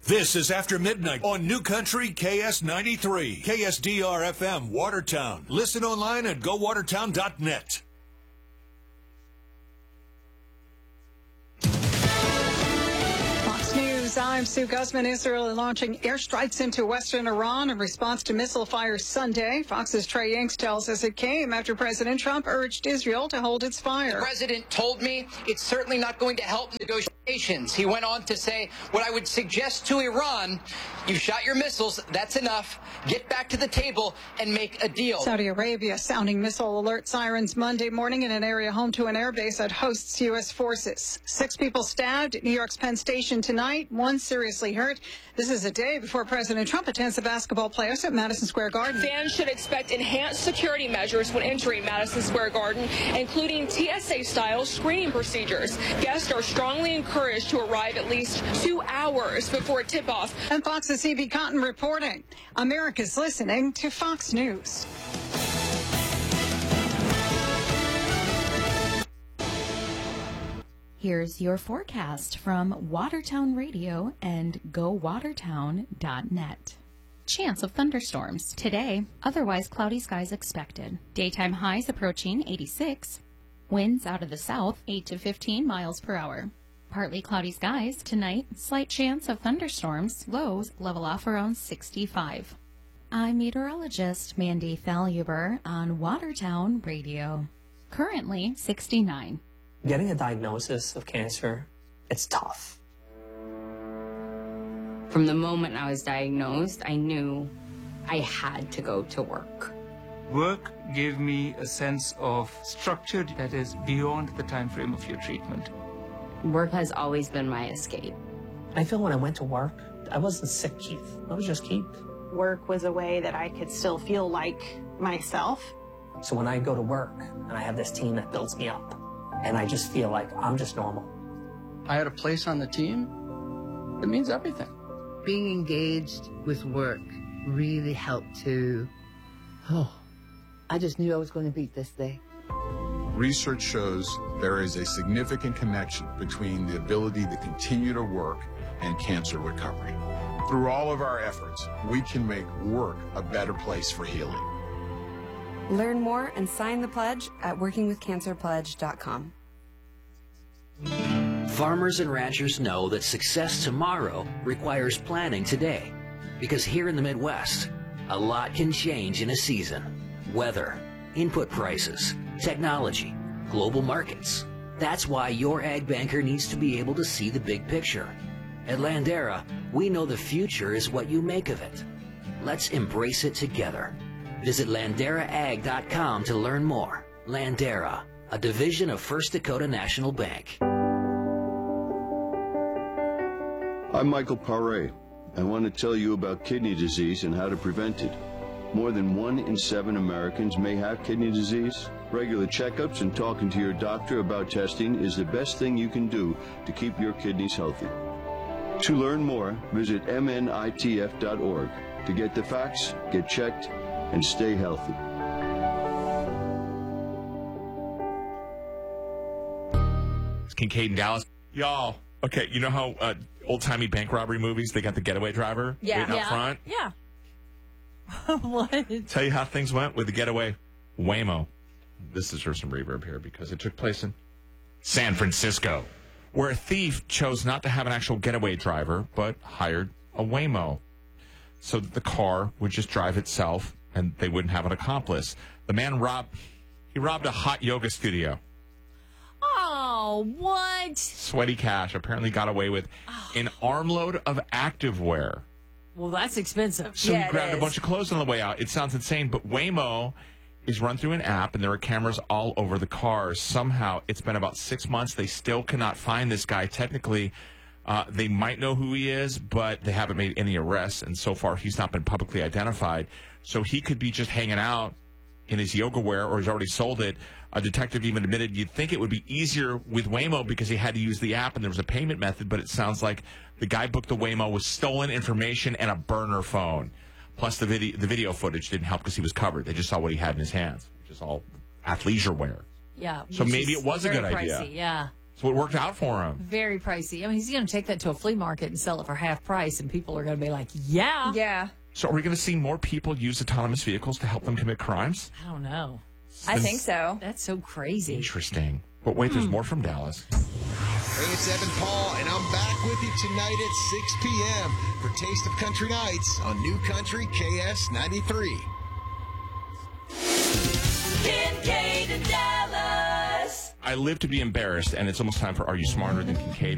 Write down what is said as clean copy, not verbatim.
This is After Midnight on New Country KS93, KSDR-FM, Watertown. Listen online at gowatertown.net. Fox News, I'm Sue Guzman. Israel launching airstrikes into western Iran in response to missile fires Sunday. Fox's Trey Yanks tells us it came after President Trump urged Israel to hold its fire. The president told me it's certainly not going to help negotiations. He went on to say, what I would suggest to Iran, you shot your missiles, that's enough. Get back to the table and make a deal. Saudi Arabia sounding missile alert sirens Monday morning in an area home to an airbase that hosts U.S. forces. 6 people stabbed at New York's Penn Station tonight, 1 seriously hurt. This is a day before President Trump attends the basketball players at Madison Square Garden. Fans should expect enhanced security measures when entering Madison Square Garden, including TSA-style screening procedures. Guests are strongly encouraged to arrive at least 2 hours before tip-off. And Fox's C.B. Cotton reporting. America's listening to Fox News. Here's your forecast from Watertown Radio and GoWatertown.net. Chance of thunderstorms today, otherwise cloudy skies expected. Daytime highs approaching 86. Winds out of the south 8 to 15 miles per hour. Partly cloudy skies tonight, slight chance of thunderstorms. Lows level off around 65. I'm meteorologist Mandy Thaluber on Watertown Radio. Currently 69. Getting a diagnosis of cancer, it's tough. From the moment I was diagnosed, I knew I had to go to work. Work gave me a sense of structure that is beyond the time frame of your treatment. Work has always been my escape. I feel when I went to work, I wasn't sick, Keith. I was just Keith. Work was a way that I could still feel like myself. So when I go to work and I have this team that builds me up, and I just feel like I'm just normal. I had a place on the team. It means everything. Being engaged with work really helped to, I just knew I was going to beat this day. Research shows there is a significant connection between the ability to continue to work and cancer recovery. Through all of our efforts, we can make work a better place for healing. Learn more and sign the pledge at workingwithcancerpledge.com. Farmers and ranchers know that success tomorrow requires planning today. Because here in the Midwest, a lot can change in a season. Weather, input prices, technology, global markets. That's why your ag banker needs to be able to see the big picture. At Landera, we know the future is what you make of it. Let's embrace it together. Visit LanderaAg.com to learn more. Landera, a division of First Dakota National Bank. I'm Michael Paré. I want to tell you about kidney disease and how to prevent it. More than 1 in 7 Americans may have kidney disease. Regular checkups and talking to your doctor about testing is the best thing you can do to keep your kidneys healthy. To learn more, visit mnitf.org. To get the facts, get checked, and stay healthy. It's Kincaid and Dallas. Y'all, okay, you know how old-timey bank robbery movies, they got the getaway driver waiting out front? Yeah. What? Tell you how things went with the getaway Waymo. This deserves some reverb here because it took place in San Francisco, where a thief chose not to have an actual getaway driver, but hired a Waymo so that the car would just drive itself and they wouldn't have an accomplice. The man robbed a hot yoga studio. Oh, what? Sweaty cash. Apparently got away with an armload of activewear. Well, that's expensive. So he grabbed a bunch of clothes on the way out. It sounds insane, but Waymo is run through an app, and there are cameras all over the cars. Somehow, it's been about 6 months. They still cannot find this guy. Technically, they might know who he is, but they haven't made any arrests, and so far, he's not been publicly identified. So he could be just hanging out in his yoga wear, or he's already sold it. A detective even admitted you'd think it would be easier with Waymo because he had to use the app and there was a payment method, but it sounds like the guy booked the Waymo with stolen information and a burner phone. Plus, the video footage didn't help because he was covered. They just saw what he had in his hands, which is all athleisure wear. Yeah. So maybe it was a good pricey, idea. Yeah. So it worked out for him. Very pricey. I mean, he's going to take that to a flea market and sell it for half price, and people are going to be like, yeah. Yeah. So are we going to see more people use autonomous vehicles to help them commit crimes? I don't know. I think so. That's so crazy. Interesting. But wait, there's more from Dallas. Hey, it's Evan Paul, and I'm back with you tonight at 6 p.m. for Taste of Country Nights on New Country KS93. Kincaid in Dallas. I live to be embarrassed, and it's almost time for Are You Smarter Than Kincaid?